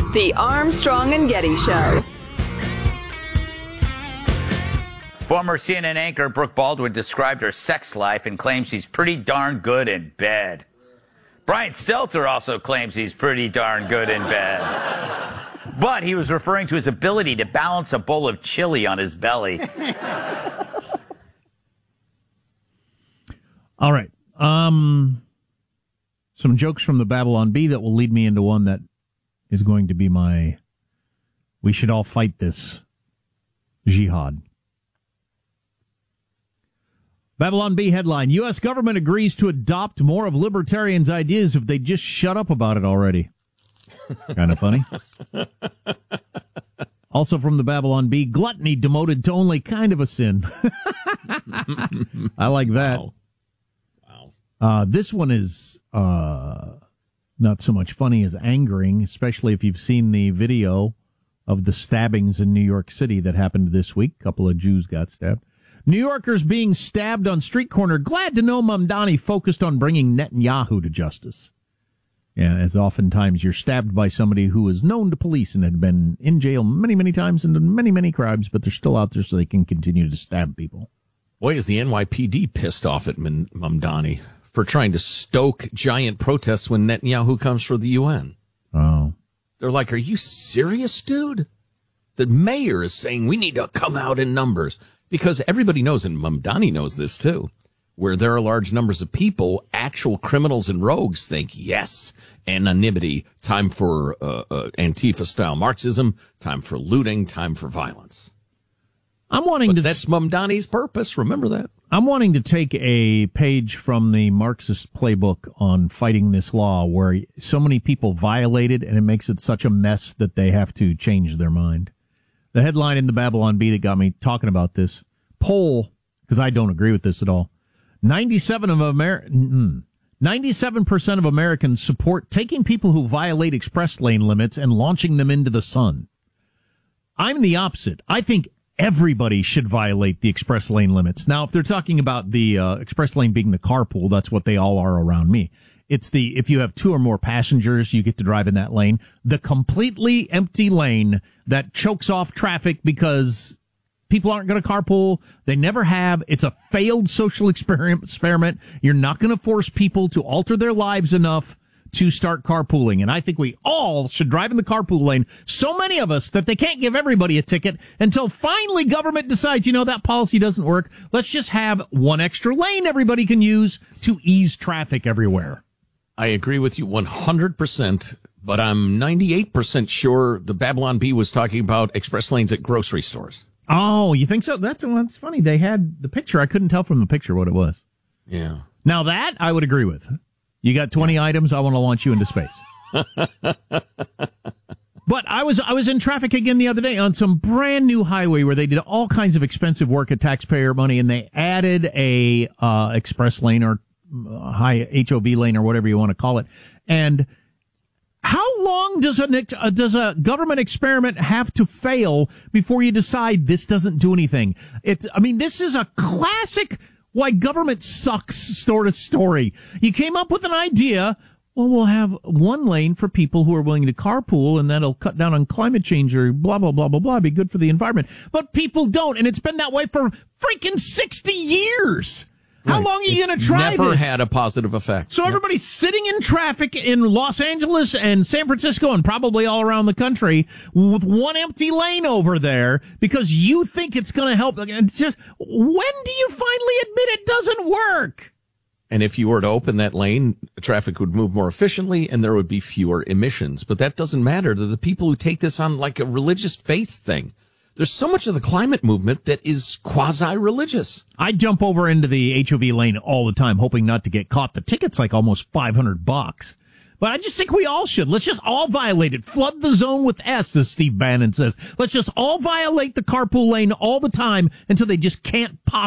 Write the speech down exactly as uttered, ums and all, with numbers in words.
The Armstrong and Getty Show. Former C N N anchor Brooke Baldwin described her sex life and claims she's pretty darn good in bed. Brian Stelter also claims he's pretty darn good in bed. But he was referring to his ability to balance a bowl of chili on his belly. All right. Um, some jokes from the Babylon Bee that will lead me into one that is going to be my we should all fight this jihad. Babylon Bee headline, U S government agrees to adopt more of libertarians' ideas if they just shut up about it already. Kind of funny. Also from the Babylon Bee, gluttony demoted to only kind of a sin. I like that. Wow. Wow. Uh, this one is uh, not so much funny as angering, especially if you've seen the video of the stabbings in New York City that happened this week. A couple of Jews got stabbed. New Yorkers being stabbed on street corner. Glad to know Mamdani focused on bringing Netanyahu to justice. Yeah, as oftentimes you're stabbed by somebody who is known to police and had been in jail many, many times and done many, many crimes, but they're still out there so they can continue to stab people. Boy, is the N Y P D pissed off at Mamdani for trying to stoke giant protests when Netanyahu comes for the U N. Oh. They're like, are you serious, dude? The mayor is saying we need to come out in numbers. Because everybody knows, and Mamdani knows this too, where there are large numbers of people, actual criminals and rogues think, yes, anonymity, time for uh, uh, Antifa-style Marxism, time for looting, time for violence. I'm wanting but to. That's Mamdani's purpose. Remember that. I'm wanting to take a page from the Marxist playbook on fighting this law, where so many people violate it, and it makes it such a mess that they have to change their mind. The headline in the Babylon Bee that got me talking about this poll, because I don't agree with this at all. ninety-seven of Amer- ninety-seven percent of Americans support taking people who violate express lane limits and launching them into the sun. I'm the opposite. I think everybody should violate the express lane limits. Now, if they're talking about the uh, express lane being the carpool, that's what they all are around me. It's the, if you have two or more passengers, you get to drive in that lane. The completely empty lane that chokes off traffic because people aren't going to carpool. They never have. It's a failed social experiment. You're not going to force people to alter their lives enough to start carpooling. And I think we all should drive in the carpool lane. So many of us that they can't give everybody a ticket until finally government decides, you know, that policy doesn't work. Let's just have one extra lane everybody can use to ease traffic everywhere. I agree with you one hundred percent, but I'm ninety-eight percent sure the Babylon Bee was talking about express lanes at grocery stores. Oh, you think so? That's, that's funny. They had the picture. I couldn't tell from the picture what it was. Yeah. Now that I would agree with. You got twenty yeah. items. I want to launch you into space. But I was I was in traffic again the other day on some brand new highway where they did all kinds of expensive work at taxpayer money, and they added a uh, express lane or high H O V lane or whatever you want to call it. And how long does a uh, does a government experiment have to fail before you decide this doesn't do anything? It's I mean, this is a classic why government sucks sort of story. You came up with an idea. Well, we'll have one lane for people who are willing to carpool, and that'll cut down on climate change or blah, blah, blah, blah, blah, be good for the environment. But people don't, and it's been that way for freaking sixty years. How right. long are you going to try this? Never this? had a positive effect. So yep. everybody's sitting in traffic in Los Angeles and San Francisco and probably all around the country with one empty lane over there because you think it's going to help. It's just, when do you finally admit it doesn't work? And if you were to open that lane, traffic would move more efficiently and there would be fewer emissions. But that doesn't matter to the people who take this on like a religious faith thing. There's so much of the climate movement that is quasi-religious. I jump over into the H O V lane all the time, hoping not to get caught. The ticket's like almost five hundred bucks. But I just think we all should. Let's just all violate it. Flood the zone with S, as Steve Bannon says. Let's just all violate the carpool lane all the time until they just can't possibly